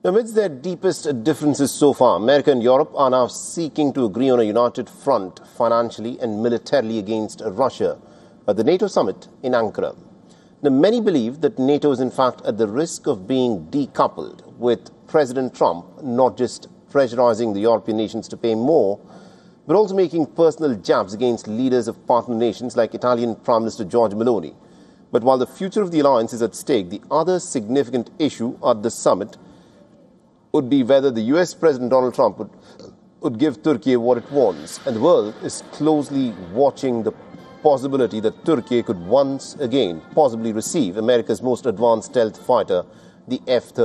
Amidst their deepest differences so far, America and Europe are now seeking to agree on a united front financially and militarily against Russia at the NATO summit in Ankara. Now, many believe that NATO is in fact at the risk of being decoupled, with President Trump not just pressurizing the European nations to pay more, but also making personal jabs against leaders of partner nations like Italian Prime Minister Giorgia Meloni. But while the future of the alliance is at stake, the other significant issue at the summit would be whether the US President Donald Trump would give Turkey what it wants. And the world is closely watching the possibility that Turkey could once again possibly receive America's most advanced stealth fighter, the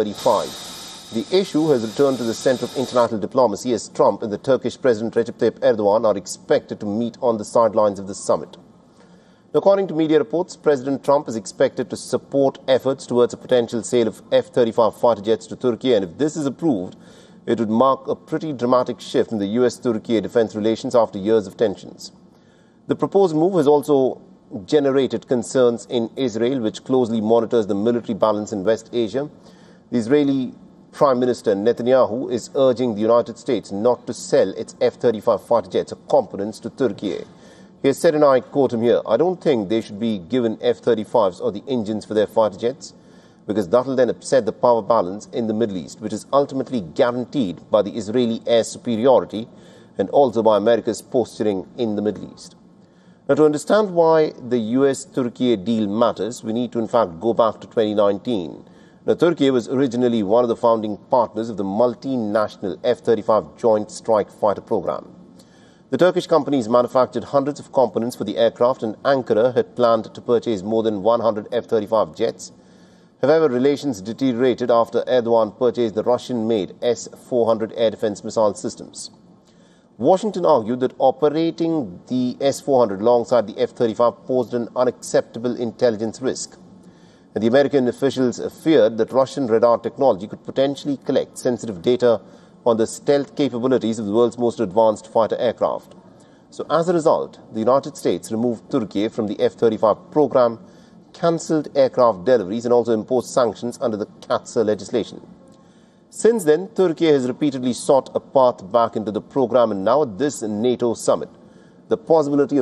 F-35. The issue has returned to the center of international diplomacy as Trump and the Turkish President Recep Tayyip Erdogan are expected to meet on the sidelines of the summit. According to media reports, President Trump is expected to support efforts towards a potential sale of F-35 fighter jets to Turkey, and if this is approved, it would mark a pretty dramatic shift in the US-Turkey defense relations after years of tensions. The proposed move has also generated concerns in Israel, which closely monitors the military balance in West Asia. The Israeli Prime Minister Netanyahu is urging the United States not to sell its F-35 fighter jets or components to Turkey. He has said, and I quote him here, "I don't think they should be given F-35s or the engines for their fighter jets, because that will then upset the power balance in the Middle East, which is ultimately guaranteed by the Israeli air superiority and also by America's posturing in the Middle East." Now, to understand why the US-Turkey deal matters, we need to in fact go back to 2019. Now, Turkey was originally one of the founding partners of the multinational F-35 Joint Strike Fighter program. The Turkish companies manufactured hundreds of components for the aircraft, and Ankara had planned to purchase more than 100 F-35 jets. However, relations deteriorated after Erdogan purchased the Russian-made S-400 air defense missile systems. Washington argued that operating the S-400 alongside the F-35 posed an unacceptable intelligence risk. And the American officials feared that Russian radar technology could potentially collect sensitive data on the stealth capabilities of the world's most advanced fighter aircraft. So as a result, the United States removed Turkey from the F-35 program, cancelled aircraft deliveries, and also imposed sanctions under the CAATSA legislation. Since then, Turkey has repeatedly sought a path back into the program, and now at this NATO summit, the possibility of